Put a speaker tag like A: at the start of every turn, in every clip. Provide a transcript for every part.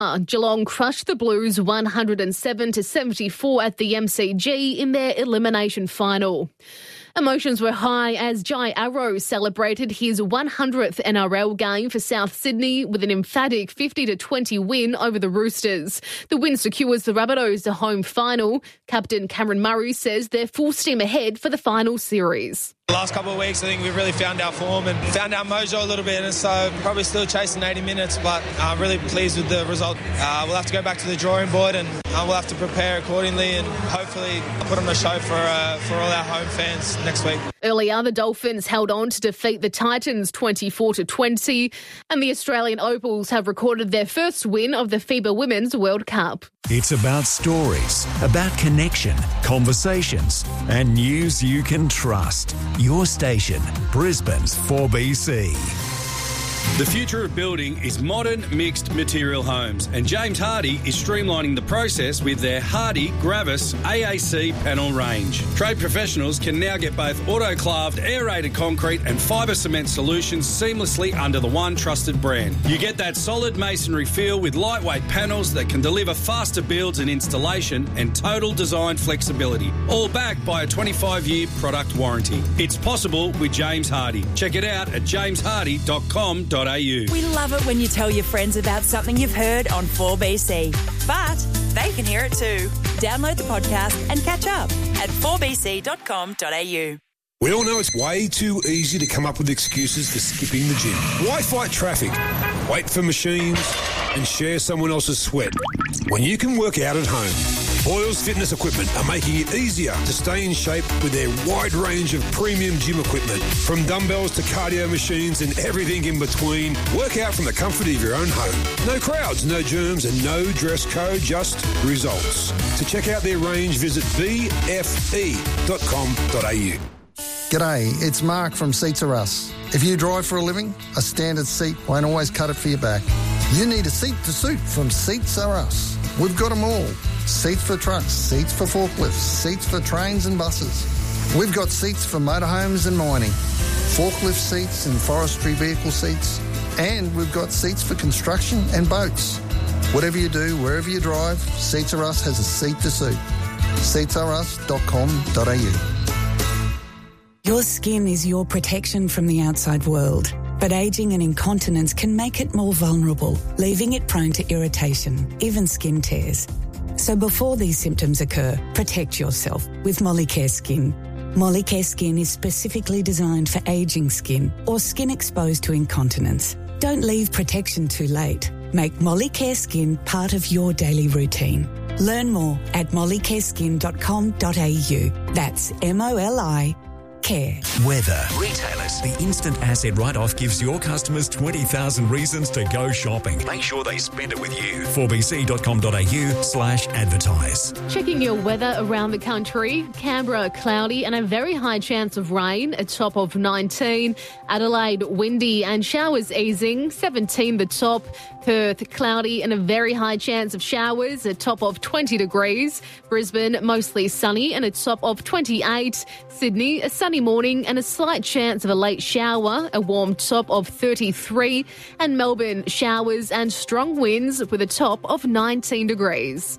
A: Geelong crushed the Blues 107-74 at the MCG in their elimination final. Emotions were high as Jai Arrow celebrated his 100th NRL game for South Sydney with an emphatic 50-20 win over the Roosters. The win secures the Rabbitohs a home final. Captain Cameron Murray says they're full steam ahead for the final series.
B: The last couple of weeks, I think we've really found our form and found our mojo a little bit, and so probably still chasing 80 minutes, but I'm really pleased with the result. We'll have to go back to the drawing board and we'll have to prepare accordingly and hopefully put on a show for all our home fans next week.
A: Earlier, the Dolphins held on to defeat the Titans 24-20, and the Australian Opals have recorded their first win of the FIBA Women's World Cup.
C: It's about stories, about connection, conversations, and news you can trust. Your station, Brisbane's 4BC.
D: The future of building is modern mixed material homes, and James Hardie is streamlining the process with their Hardie Gravis AAC panel range. Trade professionals can now get both autoclaved aerated concrete and fibre cement solutions seamlessly under the one trusted brand. You get that solid masonry feel with lightweight panels that can deliver faster builds and installation and total design flexibility, all backed by a 25-year product warranty. It's possible with James Hardie. Check it out at jameshardy.com.au.
E: We love it when you tell your friends about something you've heard on 4BC. But they can hear it too. Download the podcast and catch up at 4bc.com.au.
F: We all know it's way too easy to come up with excuses for skipping the gym. Why fight traffic, wait for machines, and share someone else's sweat when you can work out at home? Boyles Fitness Equipment are making it easier to stay in shape with their wide range of premium gym equipment. From dumbbells to cardio machines and everything in between, work out from the comfort of your own home. No crowds, no germs, and no dress code, just results. To check out their range, visit bfe.com.au.
G: G'day, it's Mark from Seats Are Us. If you drive for a living, a standard seat won't always cut it for your back. You need a seat to suit from Seats Are Us. We've got them all. Seats for trucks, seats for forklifts, seats for trains and buses. We've got seats for motorhomes and mining, forklift seats and forestry vehicle seats, and we've got seats for construction and boats. Whatever you do, wherever you drive, Seats Are Us has a seat to suit. seatsareus.com.au.
H: Your skin is your protection from the outside world, but ageing and incontinence can make it more vulnerable, leaving it prone to irritation, even skin tears. So before these symptoms occur, protect yourself with Molicare Skin. Molicare Skin is specifically designed for ageing skin or skin exposed to incontinence. Don't leave protection too late. Make Molicare Skin part of your daily routine. Learn more at mollicareskin.com.au. That's MOLI Care.
C: Weather. Retailers. The instant asset write-off gives your customers 20,000 reasons to go shopping. Make sure they spend it with you. 4bc.com.au/advertise.
A: Checking your weather around the country. Canberra, cloudy and a very high chance of rain, a top of 19. Adelaide, windy and showers easing, 17 the top. Perth, cloudy and a very high chance of showers, a top of 20 degrees. Brisbane, mostly sunny and a top of 28. Sydney, a sunny morning and a slight chance of a late shower, a warm top of 33. And Melbourne, showers and strong winds with a top of 19 degrees.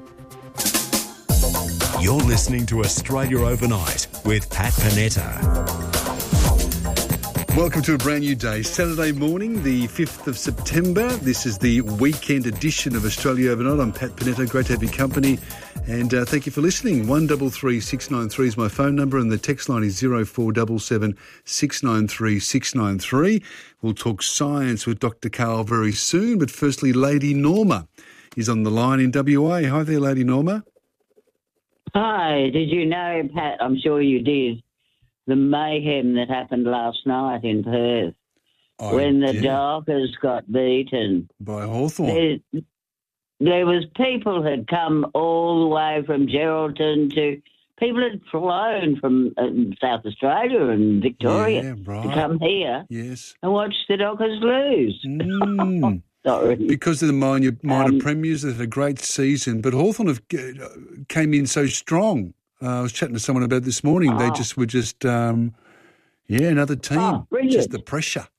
C: You're listening to Australia Overnight with Pat Panetta.
I: Welcome to a brand new day. Saturday morning, the 5th of September. This is the weekend edition of Australia Overnight. I'm Pat Panetta. Great to have your company. And thank you for listening. 133 693 is my phone number and the text line is 0477 693 693. We'll talk science with Dr. Karl very soon. But firstly, Lady Norma is on the line in WA. Hi there, Lady Norma.
J: Hi. Did you know, Pat, I'm sure you did, the mayhem that happened last night in Perth when the Dockers got beaten
I: by Hawthorn.
J: There was people had come all the way from Geraldton to people had flown from South Australia and Victoria to come here and watch the Dockers lose. Sorry.
I: Because of the minor premiers that had a great season, but Hawthorn came in so strong. I was chatting to someone about this morning. They just were another team. Just the pressure.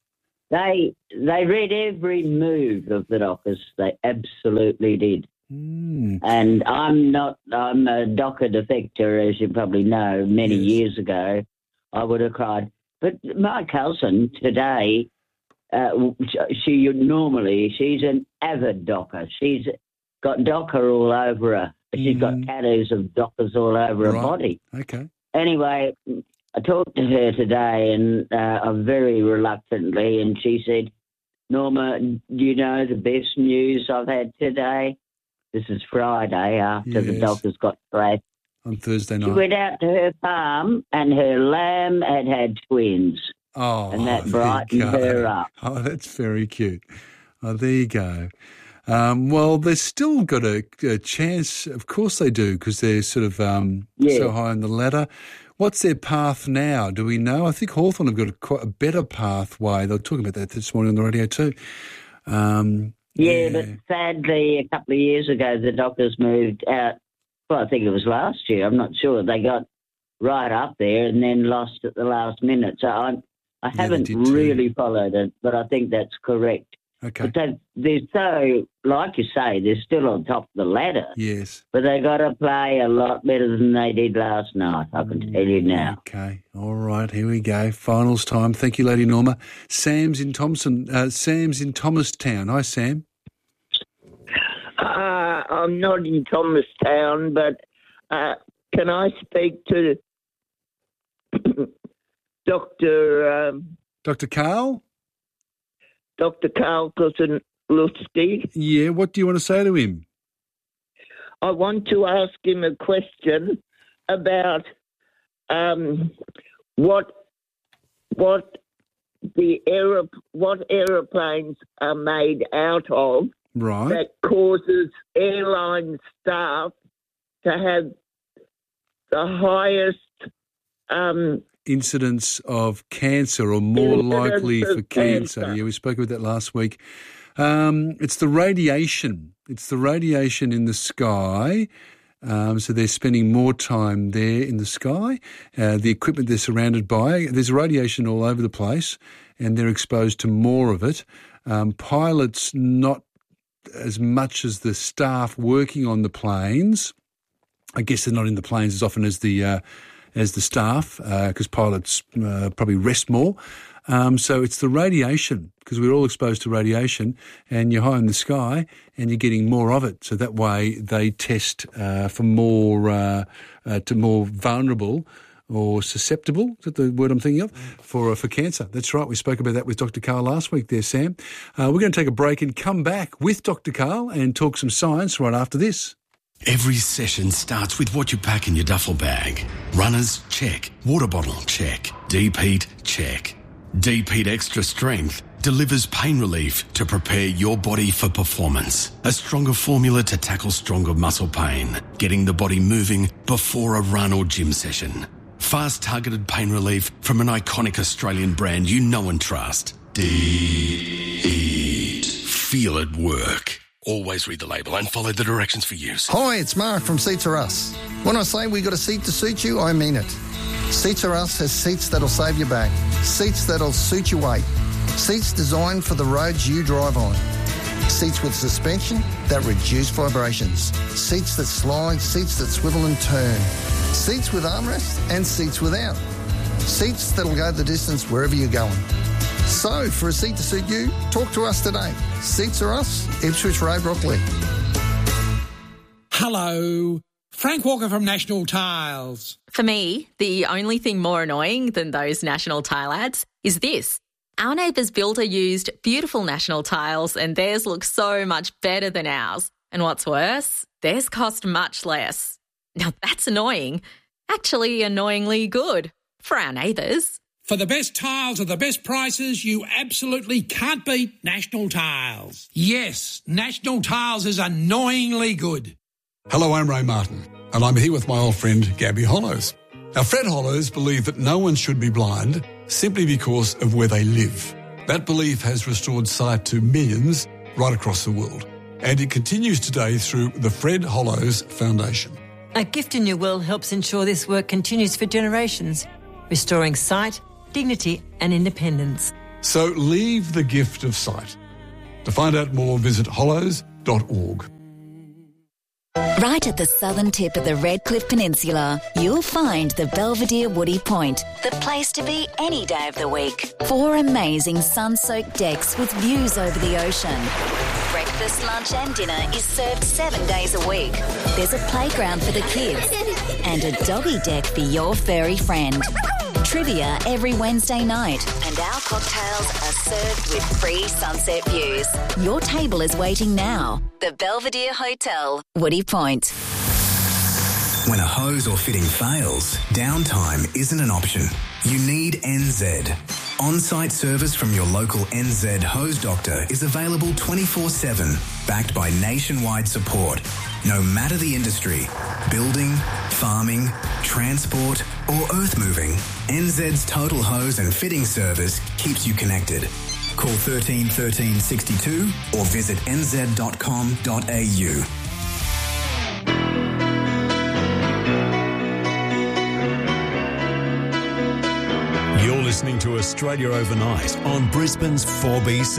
J: They read every move of the Dockers. They absolutely did. And I'm a Docker defector, as you probably know. Many years ago, I would have cried. But my cousin today, she's an avid Docker. She's got Docker all over her. She's got tattoos of Dockers all over her body.
I: Okay.
J: Anyway, I talked to her today, and very reluctantly, and she said, "Norma, do you know the best news I've had today?" This is Friday after the Dockers got thrashed.
I: On Thursday night.
J: She went out to her farm, and her lamb had twins.
I: Oh,
J: and that brightened her up.
I: Oh, that's very cute. Oh, there you go. Well, they've still got a chance. Of course they do, because they're sort of so high on the ladder. What's their path now? Do we know? I think Hawthorn have got quite a better pathway. They were talking about that this morning on the radio too.
J: But sadly, a couple of years ago, the Dockers moved out. Well, I think it was last year. I'm not sure. They got right up there and then lost at the last minute. So I haven't really followed it, but I think that's correct.
I: Okay.
J: But they're so, like you say, they're still on top of the ladder.
I: Yes.
J: But they got to play a lot better than they did last night, I can tell you now.
I: Okay. All right, here we go. Finals time. Thank you, Lady Norma. Sam's in Thomastown. Hi, Sam.
K: I'm not in Thomastown, but can I speak to
I: Dr. Carl?
K: Dr. Carl Kozlowski.
I: Yeah, what do you want to say to him?
K: I want to ask him a question about what aeroplanes are made out of,
I: right,
K: that causes airline staff to have the highest
I: incidence of cancer, or more likely for cancer. Yeah, we spoke about that last week. It's the radiation. It's the radiation in the sky. So they're spending more time there in the sky. The equipment they're surrounded by, there's radiation all over the place, and they're exposed to more of it. Pilots, not as much as the staff working on the planes. I guess they're not in the planes as often as the staff, because pilots probably rest more. So it's the radiation, because we're all exposed to radiation, and you're high in the sky and you're getting more of it. So that way they test for more vulnerable or susceptible, is that the word I'm thinking of, for cancer. That's right. We spoke about that with Dr. Carl last week there, Sam. We're going to take a break and come back with Dr. Carl and talk some science right after this.
L: Every session starts with what you pack in your duffel bag. Runners, check. Water bottle, check. Deep heat, check. Deep Heat Extra Strength delivers pain relief to prepare your body for performance. A stronger formula to tackle stronger muscle pain, getting the body moving before a run or gym session. Fast targeted pain relief from an iconic Australian brand you know and trust. Deep Heat. Feel it work. Always read the label and follow the directions for use.
G: Hi, it's Mark from Seats Are Us. When I say we got a seat to suit you, I mean it. Seats Are Us has seats that'll save your back, seats that'll suit your weight, seats designed for the roads you drive on, seats with suspension that reduce vibrations, seats that slide, seats that swivel and turn, seats with armrests and seats without, seats that'll go the distance wherever you're going. So, for a seat to suit you, talk to us today. Seats Are Us, Ipswich Road, Brooklyn.
M: Hello, Frank Walker from National Tiles.
N: For me, the only thing more annoying than those National Tile ads is this. Our neighbour's builder used beautiful National Tiles and theirs looks so much better than ours. And what's worse, theirs cost much less. Now that's annoying. Actually, annoyingly good for our neighbours.
M: For the best tiles at the best prices, you absolutely can't beat National Tiles. Yes, National Tiles is annoyingly good.
O: Hello, I'm Ray Martin, and I'm here with my old friend Gabby Hollows. Now, Fred Hollows believed that no one should be blind simply because of where they live. That belief has restored sight to millions right across the world, and it continues today through the Fred Hollows Foundation.
P: A Gift in Your Will helps ensure this work continues for generations, restoring sight, dignity and independence.
O: So leave the gift of sight. To find out more, visit hollows.org.
Q: Right at the southern tip of the Redcliffe Peninsula, you'll find the Belvedere Woody Point, the place to be any day of the week. 4 amazing sun-soaked decks with views over the ocean. Breakfast, lunch and dinner is served 7 days a week. There's a playground for the kids and a doggy deck for your furry friend. Trivia every Wednesday night, and our cocktails are served with free sunset views. Your table is waiting now. The Belvedere Hotel, Woody Point.
R: When a hose or fitting fails, downtime isn't an option. You need NZ. On-site service from your local NZ hose doctor is available 24/7, backed by nationwide support. No matter the industry, building, farming, transport or earth moving, NZ's total hose and fitting service keeps you connected. Call 13 13 62 or visit nz.com.au.
C: You're listening to Australia Overnight on Brisbane's 4BC.